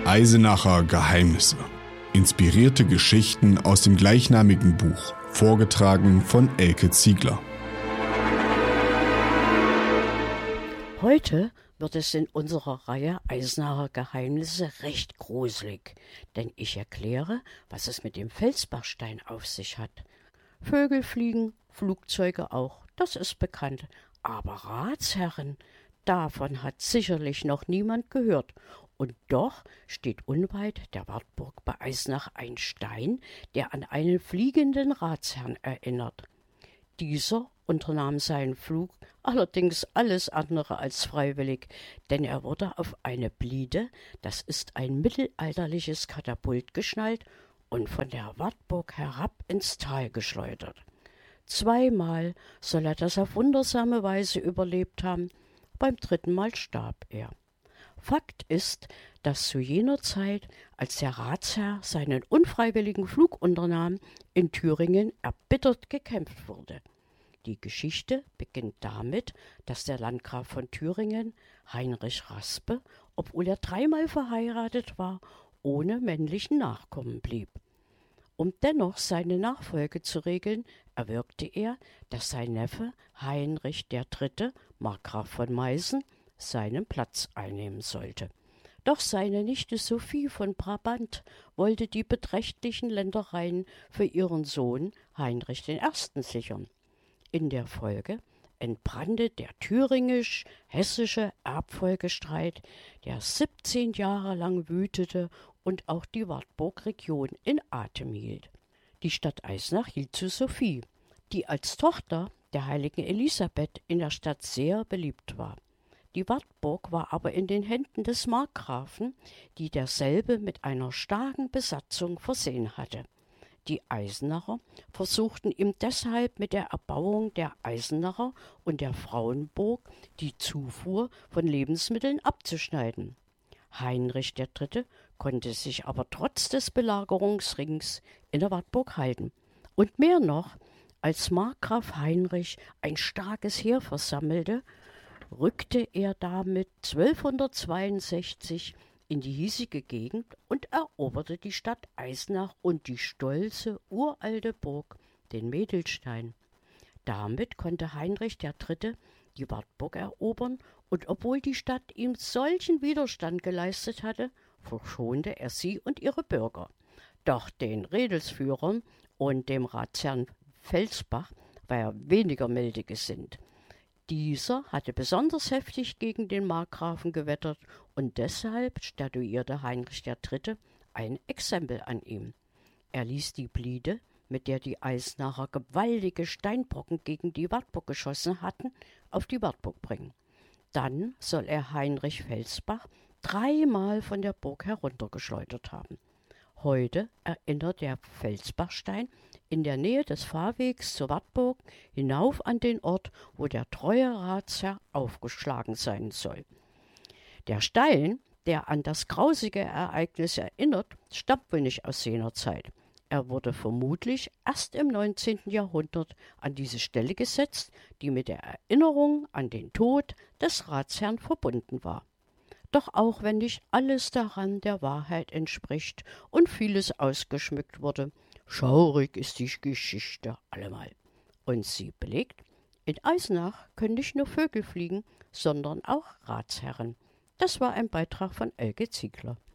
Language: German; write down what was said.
Eisenacher Geheimnisse. Inspirierte Geschichten aus dem gleichnamigen Buch, vorgetragen von Elke Ziegler. Heute wird es in unserer Reihe Eisenacher Geheimnisse recht gruselig, denn ich erkläre, was es mit dem Felsbachstein auf sich hat. Vögel fliegen, Flugzeuge auch, das ist bekannt, aber Ratsherren, davon hat sicherlich noch niemand gehört. Und doch steht unweit der Wartburg bei Eisenach ein Stein, der an einen fliegenden Ratsherrn erinnert. Dieser unternahm seinen Flug allerdings alles andere als freiwillig, denn er wurde auf eine Bliede, das ist ein mittelalterliches Katapult, geschnallt und von der Wartburg herab ins Tal geschleudert. Zweimal soll er das auf wundersame Weise überlebt haben, beim dritten Mal starb er. Fakt ist, dass zu jener Zeit, als der Ratsherr seinen unfreiwilligen Flug unternahm, in Thüringen erbittert gekämpft wurde. Die Geschichte beginnt damit, dass der Landgraf von Thüringen, Heinrich Raspe, obwohl er dreimal verheiratet war, ohne männlichen Nachkommen blieb. Um dennoch seine Nachfolge zu regeln, erwirkte er, dass sein Neffe Heinrich III., Markgraf von Meißen, seinen Platz einnehmen sollte. Doch seine Nichte Sophie von Brabant wollte die beträchtlichen Ländereien für ihren Sohn Heinrich I. sichern. In der Folge entbrannte der thüringisch-hessische Erbfolgestreit, der 17 Jahre lang wütete und auch die Wartburg-Region in Atem hielt. Die Stadt Eisenach hielt zu Sophie, die als Tochter der heiligen Elisabeth in der Stadt sehr beliebt war. Die Wartburg war aber in den Händen des Markgrafen, die derselbe mit einer starken Besatzung versehen hatte. Die Eisenacher versuchten ihm deshalb mit der Erbauung der Eisenacher und der Frauenburg die Zufuhr von Lebensmitteln abzuschneiden. Heinrich III. Konnte sich aber trotz des Belagerungsrings in der Wartburg halten. Und mehr noch, als Markgraf Heinrich ein starkes Heer versammelte, rückte er damit 1262 in die hiesige Gegend und eroberte die Stadt Eisenach und die stolze, uralte Burg, den Medelstein. Damit konnte Heinrich III. Die Wartburg erobern, und obwohl die Stadt ihm solchen Widerstand geleistet hatte, verschonte er sie und ihre Bürger. Doch den Redelsführern und dem Ratsherrn Felsbach war er weniger milde gesinnt. Dieser hatte besonders heftig gegen den Markgrafen gewettert und deshalb statuierte Heinrich III. Ein Exempel an ihm. Er ließ die Bliede, mit der die Eisenacher gewaltige Steinbrocken gegen die Wartburg geschossen hatten, auf die Wartburg bringen. Dann soll er Heinrich Felsbach dreimal von der Burg heruntergeschleudert haben. Heute erinnert der Felsbachstein in der Nähe des Fahrwegs zur Wartburg hinauf an den Ort, wo der treue Ratsherr aufgeschlagen sein soll. Der Stein, der an das grausige Ereignis erinnert, stammt wohl nicht aus jener Zeit. Er wurde vermutlich erst im 19. Jahrhundert an diese Stelle gesetzt, die mit der Erinnerung an den Tod des Ratsherrn verbunden war. Doch auch wenn nicht alles daran der Wahrheit entspricht und vieles ausgeschmückt wurde, schaurig ist die Geschichte allemal. Und sie belegt, in Eisenach können nicht nur Vögel fliegen, sondern auch Ratsherren. Das war ein Beitrag von Elke Ziegler.